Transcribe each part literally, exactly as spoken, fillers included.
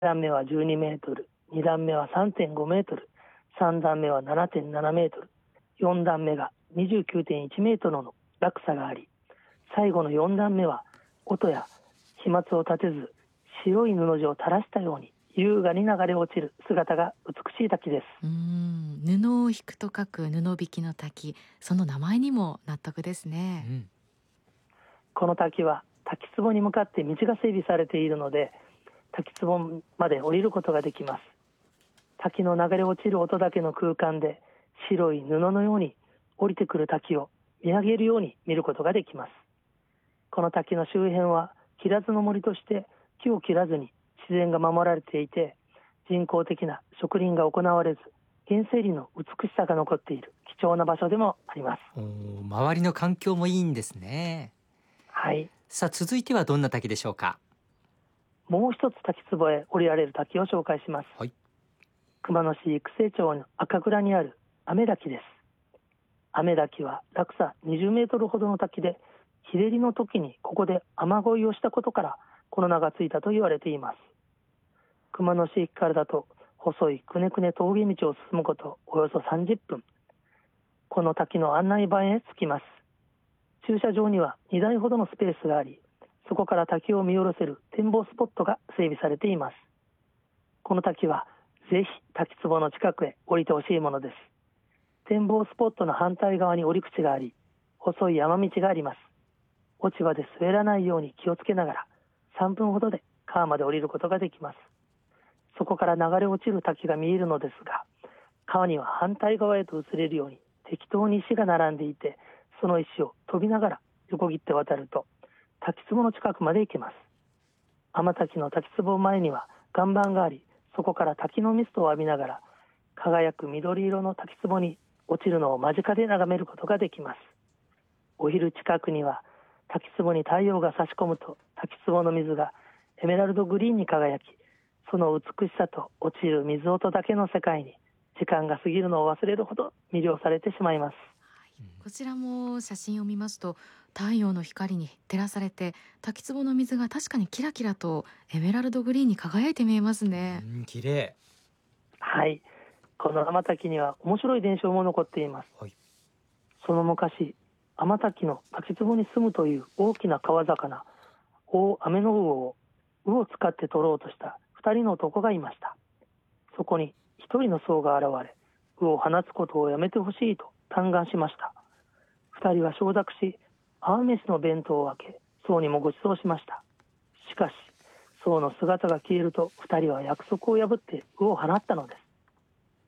段目はじゅうにメートル、に段目は さんてんごメートル、さん段目は ななてんななメートル、よん段目が にじゅうきゅうてんいちメートルの落差があり、最後のよん段目は音や飛沫を立てず白い布地を垂らしたように優雅に流れ落ちる姿が美しい滝です。 うーん、布を引くと書く布引きの滝、その名前にも納得ですね。 うん、 この滝は滝壺に向かって道が整備されているので、滝壺まで降りることができます。滝の流れ落ちる音だけの空間で白い布のように降りてくる滝を見上げるように見ることができます。この滝の周辺は切らずの森として木を切らずに自然が守られていて、人工的な植林が行われず原生林の美しさが残っている貴重な場所でもあります。 おー、周りの環境もいいんですね。 はい、 さあ続いてはどんな滝でしょうか？ もう一つ滝壺へ降りられる滝を紹介します。 はい、 熊野市育成町の赤倉にある雨滝です。雨滝は落差にじゅうメートルほどの滝で、日照りの時にここで雨乞いをしたことからこの名がついたと言われています。熊野市駅からだと細いくねくね峠道を進むことおよそさんじゅっぷん、この滝の案内板へ着きます。駐車場にはにだいほどのスペースがあり、そこから滝を見下ろせる展望スポットが整備されています。この滝はぜひ滝壺の近くへ降りてほしいものです。展望スポットの反対側に降り口があり、細い山道があります。落ち葉で滑らないように気をつけながらさんぷんほどで川まで降りることができます。そこから流れ落ちる滝が見えるのですが、川には反対側へと移れるように適当に石が並んでいて、その石を飛びながら横切って渡ると滝壺の近くまで行けます。天滝の滝壺前には岩盤があり、そこから滝のミストを浴びながら輝く緑色の滝壺に落ちるのを間近で眺めることができます。お昼近くには滝壺に太陽が差し込むと滝壺の水がエメラルドグリーンに輝き、その美しさと落ちる水音だけの世界に時間が過ぎるのを忘れるほど魅了されてしまいます。 こちらも写真を見ますと、太陽の光に照らされて滝壺の水が確かにキラキラとエメラルドグリーンに輝いて見えますね。 うん、綺麗。 はい、この天滝には面白い伝承も残っています。 はい、 その昔、天滝の滝壺に住むという大きな川魚、大アメノウオを鵜を使って取ろうとした二人の男がいました。そこに一人の僧が現れ、鵜を放つことをやめてほしいと嘆願しました。二人は承諾し、青飯の弁当を開け、僧にもご馳走しました。しかし、僧の姿が消えると、二人は約束を破って鵜を放ったのです。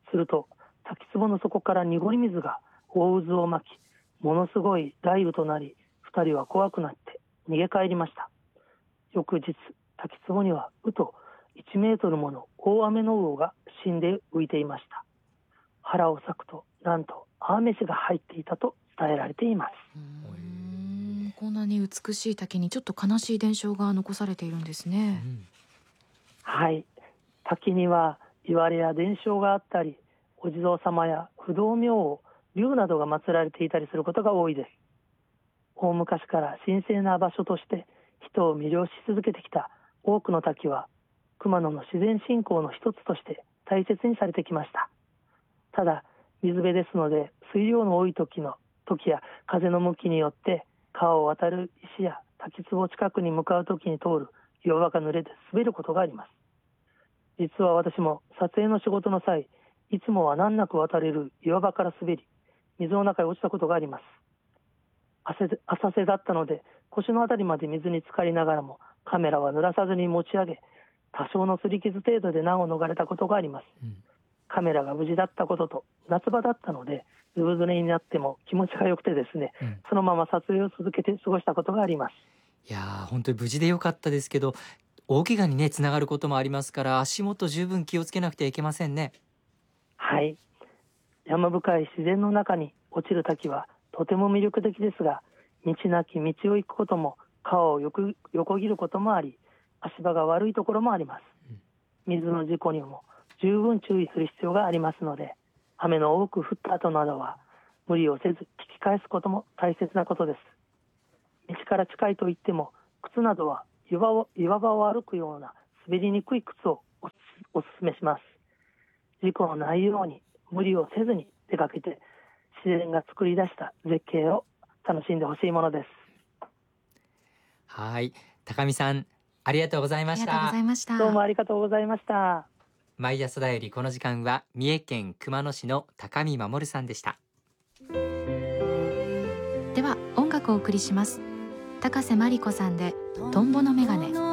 すると、滝壺の底から濁り水が大渦を巻き、ものすごい雷雨となり、二人は怖くなって逃げ帰りました。翌日、滝壺には鵜といちメートルもの大アメノウオが死んで浮いていました。腹を裂くと、なんと青飯が入っていたと伝えられています。 うーん、こんなに美しい滝にちょっと悲しい伝承が残されているんですね。 うん、 はい、滝には言われや伝承があったり、お地蔵様や不動明王、竜などが祀られていたりすることが多いです。大昔から神聖な場所として人を魅了し続けてきた多くの滝は、熊野の自然信仰の一つとして大切にされてきました。ただ、水辺ですので、水量の多い時の時や風の向きによって川を渡る石や滝壺近くに向かう時に通る岩場が濡れて滑ることがあります。実は私も撮影の仕事の際、いつもは難なく渡れる岩場から滑り、水の中へ落ちたことがあります。浅瀬だったので、腰のあたりまで水に浸かりながらもカメラは濡らさずに持ち上げ、多少の擦り傷程度で難を逃れたことがあります。 うん、 カメラが無事だったことと、夏場だったのでずぶ濡れになっても気持ちが良くてですね、 うん、 そのまま撮影を続けて過ごしたことがあります。 いやー、本当に無事でよかったですけど、大怪我にねつながることもありますから、足元十分気をつけなくてはいけませんね。 はい、山深い自然の中に落ちる滝はとても魅力的ですが、道なき道を行くことも川をよく横切ることもあり、足場が悪いところもあります。水の事故にも十分注意する必要がありますので、雨の多く降った後などは無理をせず引き返すことも大切なことです。道から近いといっても、靴などは岩を岩場を歩くような滑りにくい靴をおお勧めします。事故のないように無理をせずに出かけて、自然が作り出した絶景を楽しんでほしいものです。 はい、高見さんありがとうございましありがとうごた。 ざいました。 どうもありがとうございました。 毎朝だよりこの時間は三重県熊野市の高見守さんでした。 では音楽をお送りします。高瀬真理子さんでトンボのメガネ。